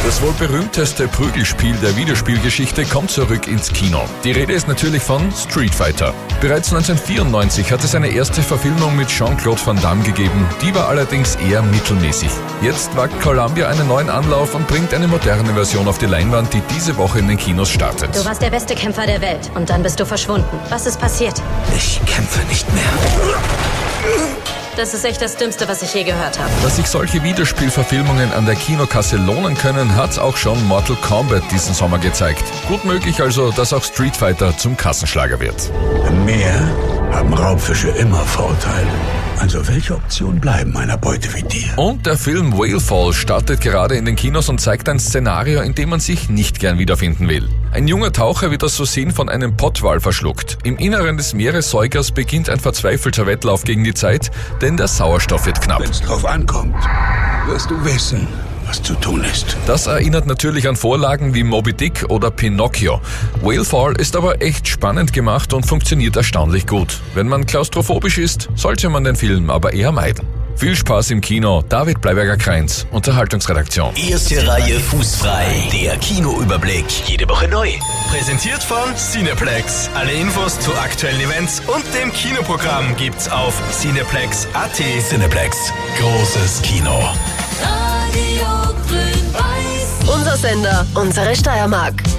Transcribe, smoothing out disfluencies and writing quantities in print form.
Das wohl berühmteste Prügelspiel der Videospielgeschichte kommt zurück ins Kino. Die Rede ist natürlich von Street Fighter. Bereits 1994 hat es eine erste Verfilmung mit Jean-Claude Van Damme gegeben. Die war allerdings eher mittelmäßig. Jetzt wagt Columbia einen neuen Anlauf und bringt eine moderne Version auf die Leinwand, die diese Woche in den Kinos startet. Du warst der beste Kämpfer der Welt und dann bist du verschwunden. Was ist passiert? Ich kämpfe nicht mehr. Das ist echt das Dümmste, was ich je gehört habe. Dass sich solche Videospielverfilmungen an der Kinokasse lohnen können, hat auch schon Mortal Kombat diesen Sommer gezeigt. Gut möglich also, dass auch Street Fighter zum Kassenschlager wird. Im Meer haben Raubfische immer Vorteile. Also welche Optionen bleiben einer Beute wie dir? Und der Film Whalefall startet gerade in den Kinos und zeigt ein Szenario, in dem man sich nicht gern wiederfinden will. Ein junger Taucher wird aus Versehen von einem Pottwal verschluckt. Im Inneren des Meeressäugers beginnt ein verzweifelter Wettlauf gegen die Zeit, denn der Sauerstoff wird knapp. Wenn's drauf ankommt, wirst du wissen, was zu tun ist. Das erinnert natürlich an Vorlagen wie Moby Dick oder Pinocchio. Whalefall ist aber echt spannend gemacht und funktioniert erstaunlich gut. Wenn man klaustrophobisch ist, sollte man den Film aber eher meiden. Viel Spaß im Kino. David Bleiberger-Kreins, Unterhaltungsredaktion. Erste Reihe fußfrei. Der Kinoüberblick. Jede Woche neu. Präsentiert von Cineplex. Alle Infos zu aktuellen Events und dem Kinoprogramm gibt's auf cineplex.at. Cineplex. Großes Kino. Radio Grün-Weiß. Unser Sender, unsere Steiermark.